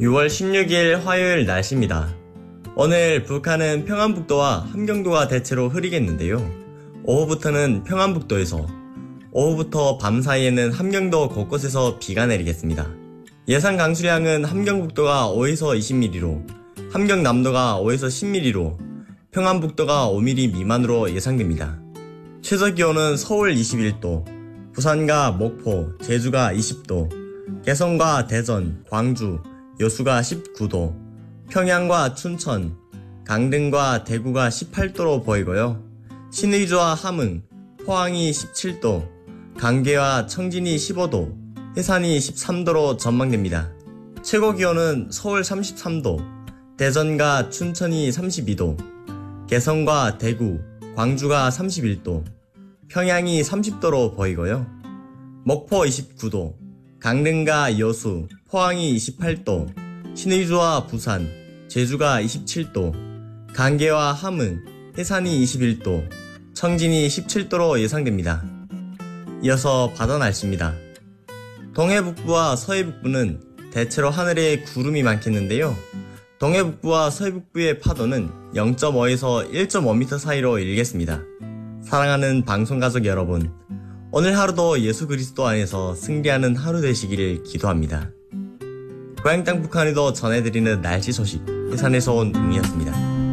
6월 16일 화요일 날씨입니다. 오늘 북한은 평안북도와 함경도가 대체로 흐리겠는데요. 오후부터는 평안북도에서, 오후부터 밤 사이에는 함경도 곳곳에서 비가 내리겠습니다. 예상 강수량은 함경북도가 5에서 20mm로, 함경남도가 5에서 10mm로, 평안북도가 5mm 미만으로 예상됩니다. 최저기온은 서울 21도, 부산과 목포, 제주가 20도, 개성과 대전, 광주, 여수가 19도, 평양과 춘천, 강릉과 대구가 18도로 보이고요. 신의주와 함흥, 포항이 17도, 강계와 청진이 15도, 해산이 13도로 전망됩니다. 최고기온은 서울 33도, 대전과 춘천이 32도, 개성과 대구, 광주가 31도, 평양이 30도로 보이고요. 목포 29도, 강릉과 여수, 포항이 28도, 신의주와 부산, 제주가 27도, 강계와 함흥, 해산이 21도, 청진이 17도로 예상됩니다. 이어서 바다 날씨입니다. 동해북부와 서해북부는 대체로 하늘에 구름이 많겠는데요. 동해북부와 서해북부의 파도는 0.5에서 1.5m 사이로 일겠습니다. 사랑하는 방송가족 여러분, 오늘 하루도 예수 그리스도 안에서 승리하는 하루 되시기를 기도합니다. 고향 땅 북한에도 전해드리는 날씨 소식, 해산에서 온 웅이었습니다.